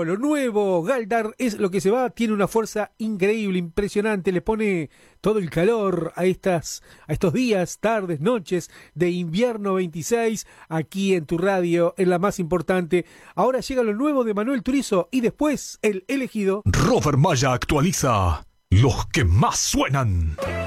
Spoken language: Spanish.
lo nuevo. Galdar es lo que se va, tiene una fuerza increíble, impresionante, le pone todo el calor a estos días, tardes, noches de invierno 26, aquí en tu radio, en la más importante. Ahora llega lo nuevo de Manuel Turizo y después el elegido. Robert Maya actualiza los que más suenan.